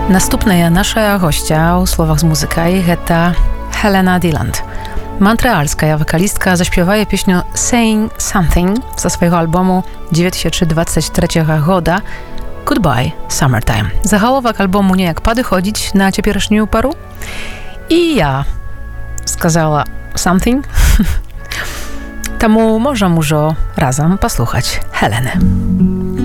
Наступная наша гостя ў словах з музыкай гэта Helena Deland. Мантрыальская вакалістка заśpiewaje песню Saying Something са свайго альбому 2023 года Goodbye Summertime. Загаловак альбому неяк падыходзіць на цяперашнюю пару. І я сказала something. Таму можам ужо разам паслухаць Хелены.